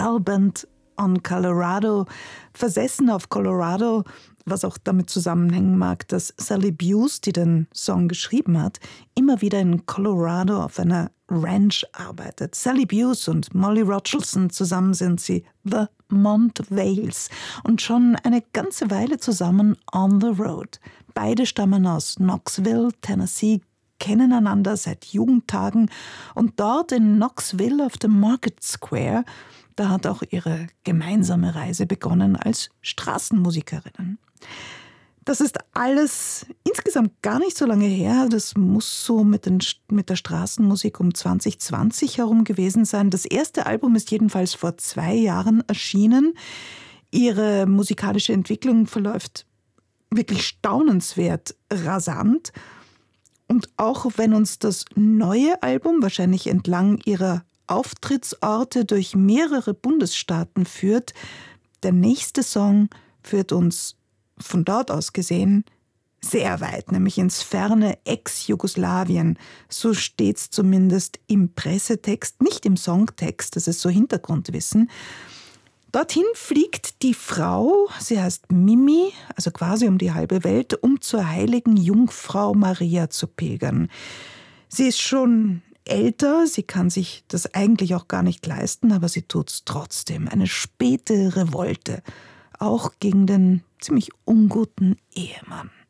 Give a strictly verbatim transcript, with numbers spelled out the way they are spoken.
Hellbent on Colorado, versessen auf Colorado, was auch damit zusammenhängen mag, dass Sally Buse, die den Song geschrieben hat, immer wieder in Colorado auf einer Ranch arbeitet. Sally Buse und Molly Rochelson, zusammen sind sie The Montvales und schon eine ganze Weile zusammen on the road. Beide stammen aus Knoxville, Tennessee, kennen einander seit Jugendtagen und dort in Knoxville auf dem Market Square, da hat auch ihre gemeinsame Reise begonnen als Straßenmusikerinnen. Das ist alles insgesamt gar nicht so lange her. Das muss so mit, den, mit der Straßenmusik um zwanzig zwanzig herum gewesen sein. Das erste Album ist jedenfalls vor zwei Jahren erschienen. Ihre musikalische Entwicklung verläuft wirklich staunenswert rasant. Und auch wenn uns das neue Album wahrscheinlich entlang ihrer Auftrittsorte durch mehrere Bundesstaaten führt, der nächste Song führt uns von dort aus gesehen sehr weit, nämlich ins ferne Ex-Jugoslawien. So steht's zumindest im Pressetext, nicht im Songtext, das ist so Hintergrundwissen. Dorthin fliegt die Frau, sie heißt Mimi, also quasi um die halbe Welt, um zur heiligen Jungfrau Maria zu pilgern. Sie ist schon älter, sie kann sich das eigentlich auch gar nicht leisten, aber sie tut's trotzdem. Eine späte Revolte, auch gegen den ziemlich unguten Ehemann.